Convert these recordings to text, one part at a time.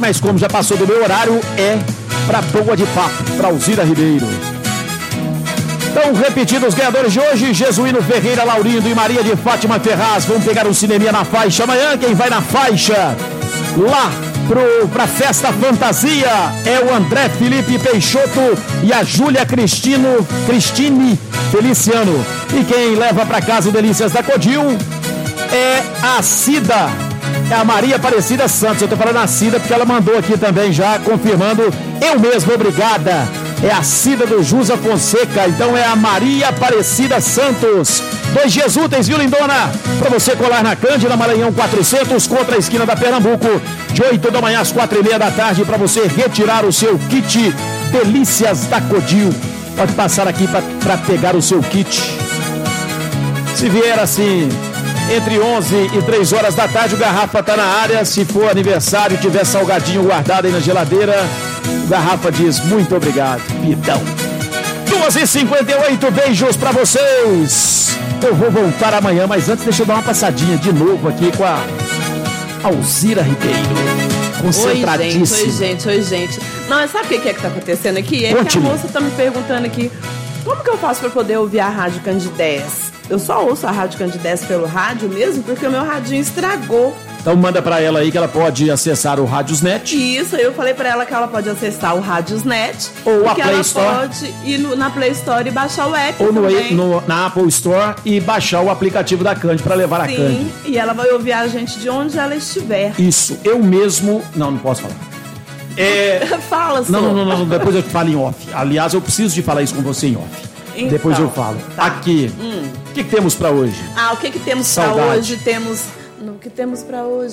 mas como já passou do meu horário, é pra boa de papo, pra Alzira Ribeiro. Então, repetindo os ganhadores de hoje: Jesuíno Ferreira, Laurindo e Maria de Fátima Ferraz vão pegar um cineminha na faixa amanhã. Quem vai na faixa lá pra Festa Fantasia é o André Felipe Peixoto e a Júlia Cristine Feliciano. E quem leva pra casa o Delícias da Codil é a Cida, é a Maria Aparecida Santos. Eu tô falando a Cida porque ela mandou aqui também já, confirmando, eu mesmo, obrigada. É a Cida do Jusa Fonseca, então é a Maria Aparecida Santos. 2 dias úteis, viu, lindona? Pra você colar na Cândida, Maranhão 400, contra a esquina da Pernambuco, de 8 da manhã às 4:30 da tarde, pra você retirar o seu kit Delícias da Codil. Pode passar aqui pra pegar o seu kit. Se vier assim, entre 11 e 3 horas da tarde, o Garrafa tá na área. Se for aniversário, tiver salgadinho guardado aí na geladeira, o Garrafa diz muito obrigado, pidão. 2h58, beijos pra vocês. Eu vou voltar amanhã, mas antes deixa eu dar uma passadinha de novo aqui com a Alzira Ribeiro. Concentradíssima. Oi, gente. Não, sabe o que tá acontecendo aqui? É que a moça tá me perguntando aqui, como que eu faço pra poder ouvir a Rádio Candidez? Eu só ouço a Rádio Candidez pelo rádio mesmo, porque o meu radinho estragou. Então manda pra ela aí que ela pode acessar o Radiosnet. Isso, eu falei pra ela que ela pode acessar o Radiosnet. Ou a Play Store. Ela pode ir na Play Store e baixar o app. Ou na Apple Store e baixar o aplicativo da Cândida pra levar a Cândida. Sim, e ela vai ouvir a gente de onde ela estiver. Isso, eu mesmo... Não posso falar. Fala, senhor. Não, depois eu falo em off. Aliás, eu preciso de falar isso com você em off. Então, depois eu falo. Tá. Aqui, o que temos pra hoje? O que temos pra hoje? O que temos pra hoje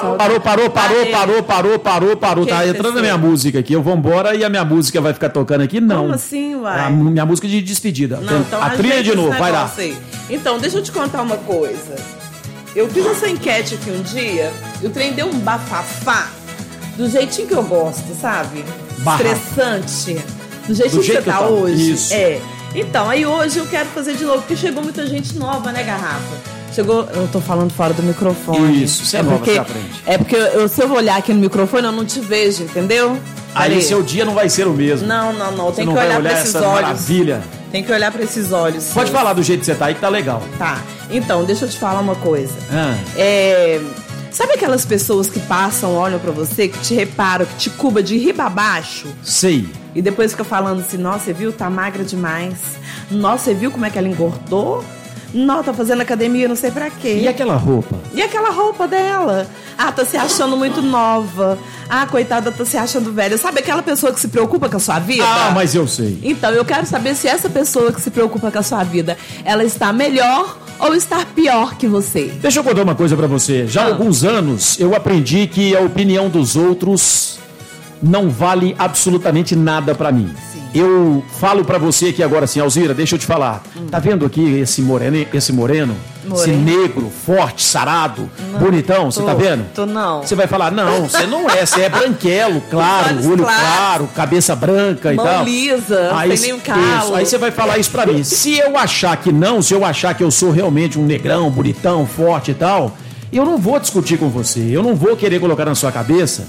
Parou. Tá entrando a minha música aqui. Eu vou embora e a minha música vai ficar tocando aqui? Não. Como assim, uai? A minha música de despedida. Não, então a trilha de novo, vai lá. Aí. Então, deixa eu te contar uma coisa. Eu fiz essa enquete aqui um dia, e o trem deu um bafafá do jeitinho que eu gosto, sabe? Estressante. Do jeitinho que você tá hoje. Isso. Então, aí hoje eu quero fazer de novo, porque chegou muita gente nova, né, Garrafa? Eu tô falando fora do microfone. Isso, você é nova, você aprende. É porque se eu olhar aqui no microfone, eu não te vejo, entendeu? Aí seu dia não vai ser o mesmo. Não. Tem que olhar pra esses olhos. Maravilha. Tem que olhar pra esses olhos. Pode falar do jeito que você tá aí, que tá legal. Tá. Então, deixa eu te falar uma coisa. Sabe aquelas pessoas que passam, olham pra você, que te reparam, que te cuba de riba abaixo? Sei. E depois fica falando assim, nossa, você viu? Tá magra demais. Nossa, você viu como é que ela engordou? Não, tá fazendo academia, não sei pra quê. E aquela roupa? E aquela roupa dela? Tá se achando muito nova. Coitada, tá se achando velha. Sabe aquela pessoa que se preocupa com a sua vida? Mas eu sei. Então, eu quero saber se essa pessoa que se preocupa com a sua vida, ela está melhor ou está pior que você. Deixa eu contar uma coisa pra você. Já há alguns anos, eu aprendi que a opinião dos outros não vale absolutamente nada pra mim. Eu falo pra você aqui agora assim, Alzira, deixa eu te falar. Tá vendo aqui esse moreno, esse negro, forte, sarado, bonitão, você tá vendo? Não. Você vai falar, não, você não é, você é branquelo, claro, olho claro, cabeça branca e tal. Mão lisa, sem nenhum calo. Aí você vai falar isso pra mim. Se eu achar que não, se eu achar que eu sou realmente um negrão, bonitão, forte e tal, eu não vou discutir com você, eu não vou querer colocar na sua cabeça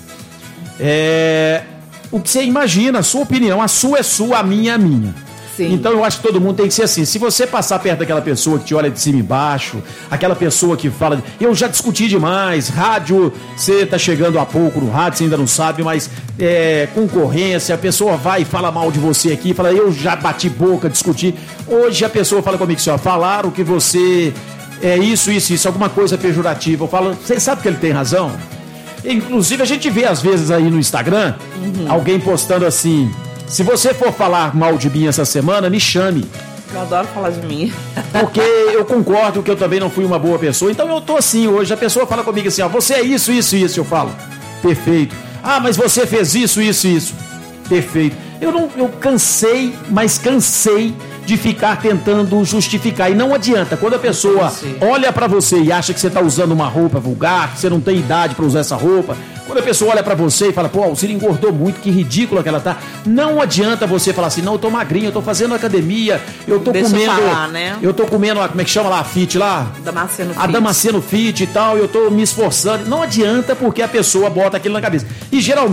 o que você imagina, a sua opinião, a sua é sua, a minha é minha. Sim. Então eu acho que todo mundo tem que ser assim. Se você passar perto daquela pessoa que te olha de cima e baixo, aquela pessoa que fala, eu já discuti demais, rádio, você tá chegando há pouco no rádio, você ainda não sabe, mas concorrência, a pessoa vai e fala mal de você aqui, fala, eu já bati boca, discuti. Hoje a pessoa fala comigo assim, falaram que você é isso, alguma coisa pejorativa. Eu falo, você sabe que ele tem razão? Inclusive a gente vê às vezes aí no Instagram, alguém postando assim, se você for falar mal de mim essa semana, me chame. Eu adoro falar de mim. Porque eu concordo que eu também não fui uma boa pessoa. Então eu tô assim hoje, a pessoa fala comigo assim, você é isso, eu falo, perfeito. Mas você fez isso, perfeito. Eu cansei de ficar tentando justificar. E não adianta, quando a pessoa olha pra você e acha que você tá usando uma roupa vulgar, que você não tem idade pra usar essa roupa, quando a pessoa olha pra você e fala, a Alzira engordou muito, que ridícula que ela tá, não adianta você falar assim, não, eu tô magrinha, eu tô fazendo academia, eu tô comendo, como é que chama lá, a Fit lá? Damasceno Fit e tal, eu tô me esforçando. Não adianta, porque a pessoa bota aquilo na cabeça. E geralmente